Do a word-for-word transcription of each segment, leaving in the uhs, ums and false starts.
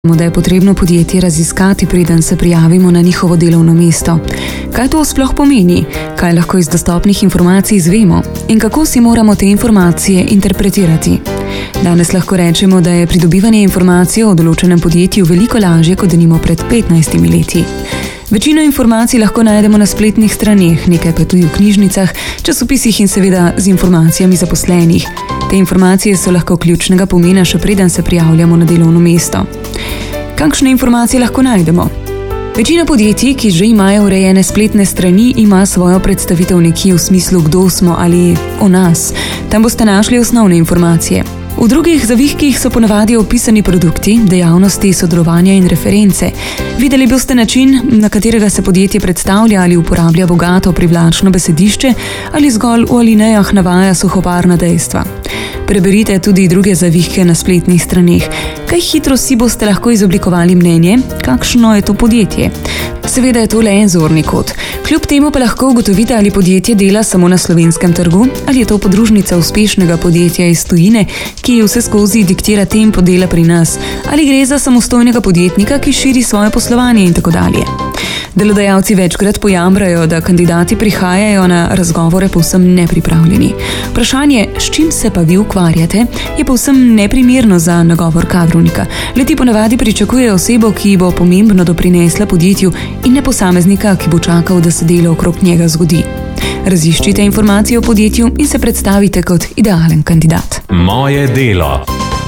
Da je potrebno podjetje raziskati, preden se prijavimo na njihovo delovno mesto. Kaj to sploh pomeni? Kaj lahko iz dostopnih informacij izvemo? In kako si moramo te informacije interpretirati? Danes lahko rečemo, da je pridobivanje informacij o določenem podjetju veliko lažje, kot denimo pred petnajstimi leti. Večino informacij lahko najdemo na spletnih straneh, nekaj pa tudi v knjižnicah, časopisih in seveda z informacijami zaposlenih. Te informacije so lahko ključnega pomena, še preden se prijavljamo na delovno mesto. Kakšne informacije lahko najdemo? Večina podjetij, ki že imajo urejene spletne strani, ima svojo predstavitev nekje v smislu, kdo smo ali o nas. Tam boste našli osnovne informacije. V drugih zavihkih so ponavadi opisani produkti, dejavnosti, sodelovanja in reference. Videli boste način, na katerega se podjetje predstavlja ali uporablja bogato, privlačno besedišče ali zgolj v alinejah navaja suhoparna dejstva. Preberite tudi druge zavihke na spletnih straneh. Kaj hitro si boste lahko izoblikovali mnenje, kakšno je to podjetje. Seveda je to le en zorni kot. Kljub temu pa lahko ugotovite, ali podjetje dela samo na slovenskem trgu, ali je to podružnica uspešnega podjetja iz tujine, ki vse skozi diktira tempo dela pri nas, ali gre za samostojnega podjetnika, ki širi svoje poslovanje in tako dalje. Delodajalci večkrat pojamrajo, da kandidati prihajajo na razgovore povsem nepripravljeni. Vprašanje, s čim se pa vi ukvarjate, je povsem neprimerno za nagovor kadrovnika. Le-ti ponavadi pričakujejo osebo, ki bo pomembno doprinesla podjetju in ne posameznika, ki bo čakal, da se delo okrog njega zgodi. Raziščite informacije o podjetju in se predstavite kot idealen kandidat. Moje delo.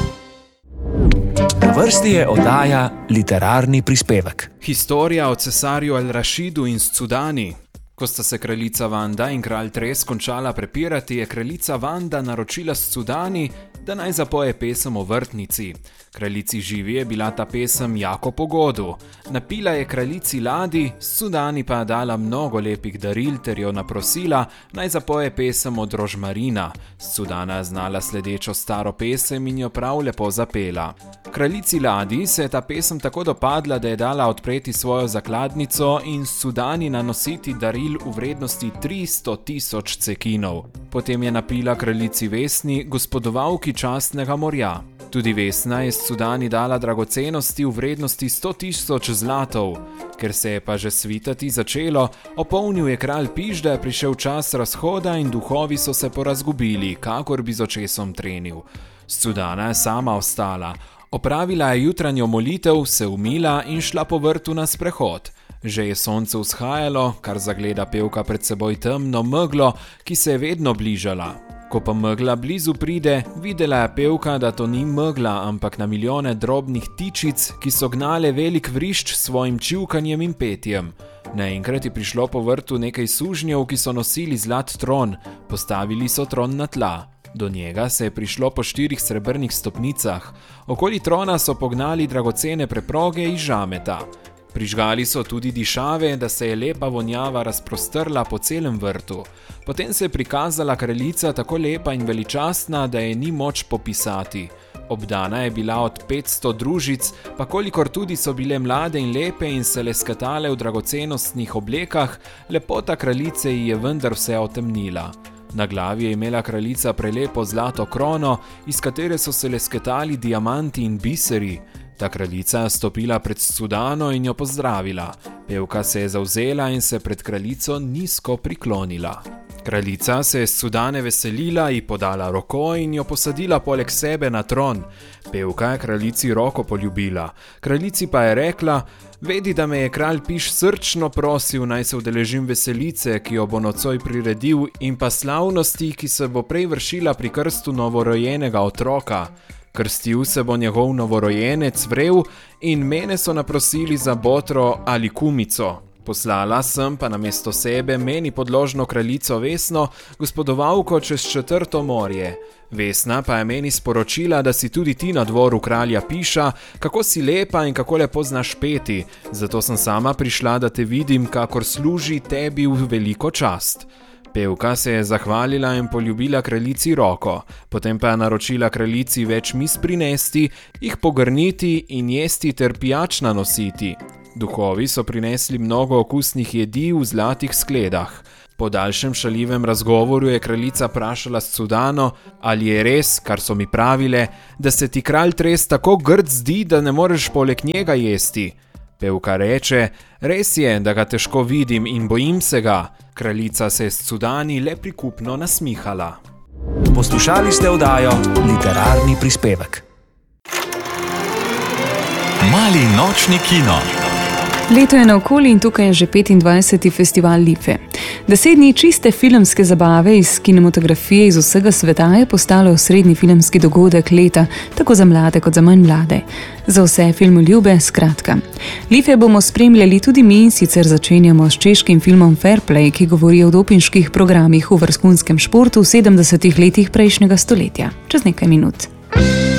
Na vrsti je oddaja Literarni prispevek. Historija o cesarju Al-Rašidu in Scudani. Ko sta se kraljica Vanda in kralj Tres končala prepirati, je kraljica Vanda naročila Scudani, da naj zapoje pesem o vrtnici. Kraljici Živi je bila ta pesem jako po godu. Napila je kraljici Ladi, Scudani pa dala mnogo lepih daril ter jo naprosila, naj zapoje pesem od Rožmarina. Scudana je znala sledečo staro pesem in jo prav lepo zapela. Kraljici Ladi se je ta pesem tako dopadla, da je dala odpreti svojo zakladnico in Scudani nanositi daril v vrednosti tristo tisoč cekinov. Potem je napila kraljici Vesni, gospodovalki častnega morja. Tudi Vesna je Scudani dala dragocenosti v vrednosti sto tisoč zlatov. Ker se je pa že svitati začelo, opolnil je kralj Piš, da je prišel čas razhoda in duhovi so se porazgubili, kakor bi z očesom trenil. Scudana je sama ostala. Opravila je jutranjo molitev, se umila in šla po vrtu na sprehod. Že je sonce vzhajalo, kar zagleda pevka pred seboj temno meglo, ki se je vedno bližala. Ko pa megla blizu pride, videla je pevka, da to ni megla, ampak na milijone drobnih tičic, ki so gnale velik vrišč s svojim čivkanjem in petjem. Naenkrat je prišlo po vrtu nekaj sužnjev, ki so nosili zlat tron. Postavili so tron na tla. Do njega se je prišlo po štirih srebrnih stopnicah. Okoli trona so pognali dragocene preproge iz žameta. Prižgali so tudi dišave, da se je lepa vonjava razprostrla po celem vrtu. Potem se je prikazala kraljica tako lepa in veličastna, da je ni moč popisati. Obdana je bila od petsto družic, pa kolikor tudi so bile mlade in lepe in se leskatale v dragocenostnih oblekah, lepota kraljice ji je vendar vse otemnila. Na glavi je imela kraljica prelepo zlato krono, iz katere so se lesketali diamanti in biseri. Ta kraljica je stopila pred Scudano in jo pozdravila. Pevka se je zavzela in se pred kraljico nizko priklonila. Kraljica se je Scudane veselila, ji podala roko in jo posadila poleg sebe na tron. Pevka je kraljici roko poljubila. Kraljici pa je rekla: "Vedi, da me je kralj Piš srčno prosil, naj se udeležim veselice, ki jo bo nocoj priredil, in pa slavnosti, ki se bo prej vršila pri krstu novorojenega otroka. Krstil se bo njegov novorojenec Vrev in mene so naprosili za botro ali kumico. Poslala sem pa namesto sebe meni podložno kraljico Vesno, gospodovalko čez četrto morje. Vesna pa je meni sporočila, da si tudi ti na dvoru kralja Piša, kako si lepa in kako lepo znaš peti, zato sem sama prišla, da te vidim, kakor služi tebi v veliko čast." Pevka se je zahvalila in poljubila kraljici roko, potem pa je naročila kraljici več mis prinesti, jih pogrniti in jesti ter pijač nanositi. Duhovi so prinesli mnogo okusnih jedi v zlatih skledah. Po daljšem šaljivem razgovoru je kraljica vprašala Scudano, ali je res, kar so mi pravile, da se ti kralj Tres tako grd zdi, da ne moreš poleg njega jesti. Pevka reče, res je, da ga težko vidim in bojim se ga. Kraljica se je Scudani le prikupno nasmihala. Poslušali ste oddajo Literarni prispevek. Mali nočni kino. Leto je naokoli in tukaj je že petindvajseti festival Life. Deset dni čiste filmske zabave iz kinematografije iz vsega sveta je postalo osrednji filmski dogodek leta, tako za mlade kot za manj mlade. Za vse filmoljube, skratka. Life bomo spremljali tudi mi, in sicer začenjamo s češkim filmom Fair Play, ki govori o dopinških programih v vrhunskem športu v sedemdesetih letih prejšnjega stoletja. Čez nekaj minut.